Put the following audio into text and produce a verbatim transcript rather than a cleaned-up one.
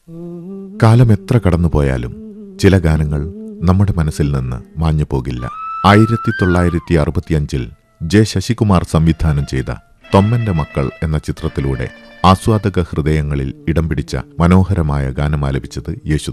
കാലം എത്ര കടന്നുപോയാലും ചില ഗാനങ്ങൾ നമ്മുടെ മനസ്സിൽ നിന്ന് മാഞ്ഞു പോകില്ല. ആയിരത്തി തൊള്ളായിരത്തി അറുപത്തിയഞ്ചിൽ ജെ ശശികുമാർ സംവിധാനം ചെയ്ത തൊമ്മന്റെ മക്കൾ എന്ന ചിത്രത്തിലൂടെ ആസ്വാദക ഹൃദയങ്ങളിൽ ഇടം പിടിച്ച മനോഹരമായ ഗാനമാലപിച്ചത് യേശുദാസ്.